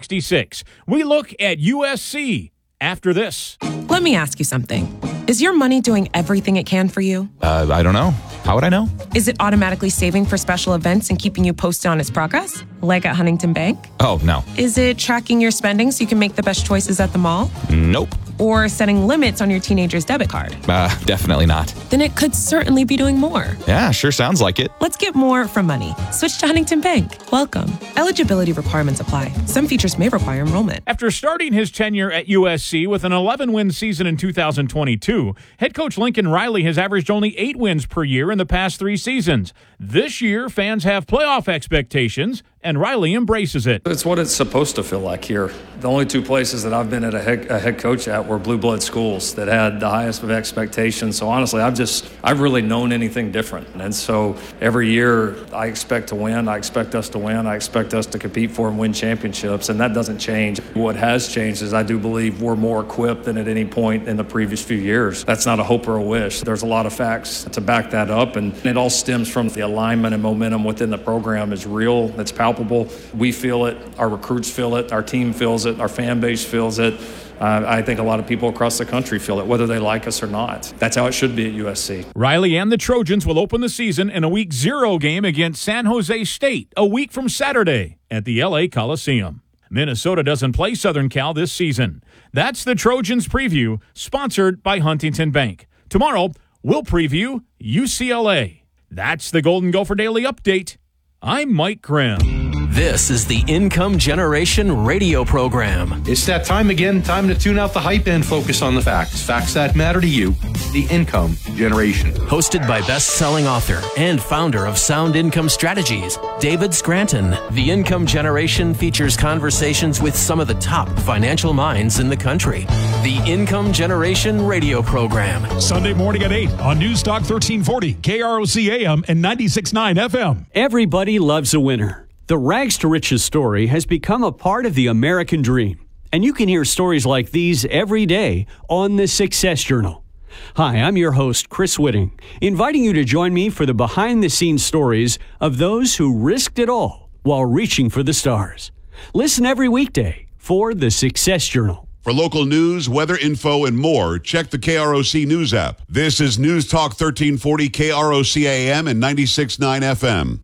66. We look at USC after this. Let me ask you something. Is your money doing everything it can for you? I don't know. How would I know? Is it automatically saving for special events and keeping you posted on its progress? Like at Huntington Bank? Oh, no. Is it tracking your spending so you can make the best choices at the mall? Nope. Or setting limits on your teenager's debit card? Definitely not. Then it could certainly be doing more. Yeah, sure sounds like it. Let's get more from money. Switch to Huntington Bank. Welcome. Eligibility requirements apply. Some features may require enrollment. After starting his tenure at USC with an 11-win season in 2022, head coach Lincoln Riley has averaged only 8 wins per year in the past 3 seasons. This year, fans have playoff expectations, and Riley embraces it. It's what it's supposed to feel like here. The only 2 places that I've been at a head coach at were blue blood schools that had the highest of expectations. So honestly, I've really known anything different. And so every year I expect to win. I expect us to win. I expect us to compete for and win championships. And that doesn't change. What has changed is I do believe we're more equipped than at any point in the previous few years. That's not a hope or a wish. There's a lot of facts to back that up. And it all stems from the alignment and momentum within the program is real. It's palpable. We feel it. Our recruits feel it. Our team feels it. Our fan base feels it. I think a lot of people across the country feel it, whether they like us or not. That's how it should be at USC. Riley and the Trojans will open the season in a Week 0 game against San Jose State, a week from Saturday at the LA Coliseum. Minnesota doesn't play Southern Cal this season. That's the Trojans preview, sponsored by Huntington Bank. Tomorrow, we'll preview UCLA. That's the Golden Gopher Daily Update. I'm Mike Grimm. This is the Income Generation radio program. It's that time again. Time to tune out the hype and focus on the facts. Facts that matter to you. The Income Generation. Hosted by best-selling author and founder of Sound Income Strategies, David Scranton. The Income Generation features conversations with some of the top financial minds in the country. The Income Generation radio program. Sunday morning at 8 on News Talk 1340, KROC AM and 96.9 FM. Everybody loves a winner. The rags to riches story has become a part of the American dream, and you can hear stories like these every day on the Success Journal. Hi, I'm your host, Chris Whitting, inviting you to join me for the behind-the-scenes stories of those who risked it all while reaching for the stars. Listen every weekday for the Success Journal. For local news, weather info, and more, check the KROC News app. This is News Talk 1340, KROC AM and 96.9 FM.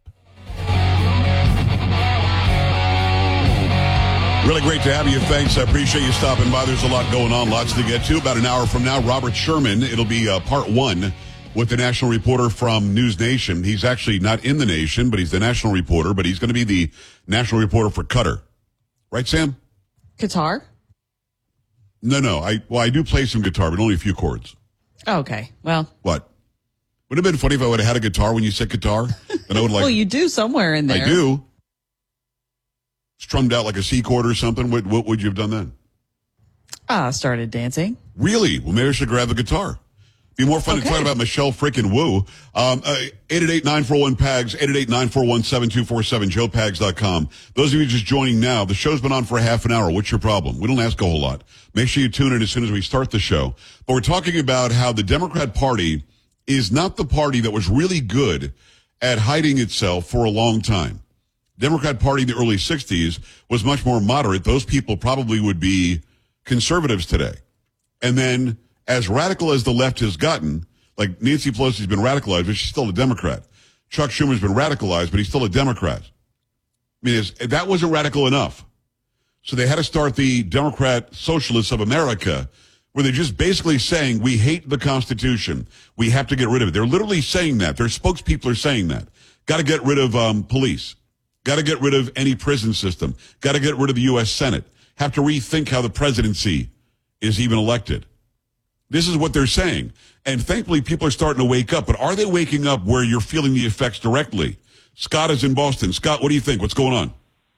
Really great to have you. Thanks. I appreciate you stopping by. There's a lot going on, lots to get to. About an hour from now, Robert Sherman. It'll be part 1 with the national reporter from News Nation. He's actually not in the nation, but he's the national reporter, but he's going to be the national reporter for Qatar. Right, Sam? Qatar? No. I do play some guitar, but only a few chords. Oh, okay. Well. What? Would it have been funny if I would have had a guitar when you said guitar? Then I would well, you do somewhere in there. I do. Strummed out like a C chord or something. What would you have done then? Started dancing. Really? Well, maybe I should grab the guitar. Be more fun to talk about Michelle frickin' Wu. 888-941-PAGS, 888-941-7247, joepags.com. Those of you just joining now, the show's been on for a half an hour. What's your problem? We don't ask a whole lot. Make sure you tune in as soon as we start the show. But we're talking about how the Democrat Party is not the party that was really good at hiding itself for a long time. Democrat Party in the early 60s was much more moderate. Those people probably would be conservatives today. And then as radical as the left has gotten, like Nancy Pelosi's been radicalized, but she's still a Democrat. Chuck Schumer's been radicalized, but he's still a Democrat. I mean, that wasn't radical enough. So they had to start the Democrat Socialists of America, where they're just basically saying, we hate the Constitution. We have to get rid of it. They're literally saying that. Their spokespeople are saying that. Got to get rid of police. Got to get rid of any prison system. Got to get rid of the U.S. Senate. Have to rethink how the presidency is even elected. This is what they're saying. And thankfully, people are starting to wake up. But are they waking up where you're feeling the effects directly? Scott is in Boston. Scott, what do you think? What's going on?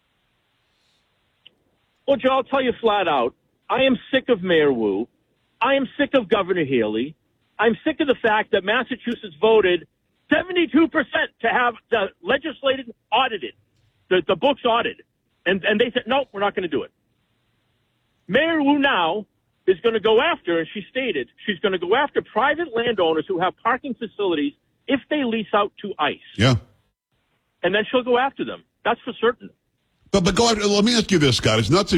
Well, Joe, I'll tell you flat out. I am sick of Mayor Wu. I am sick of Governor Healey. I'm sick of the fact that Massachusetts voted 72% to have the legislative audited. The books audited. And they said, no, we're not going to do it. Mayor Wu now is going to go after, and she stated, she's going to go after private landowners who have parking facilities if they lease out to ICE. Yeah. And then she'll go after them. That's for certain. But go ahead. Let me ask you this, Scott. It's not to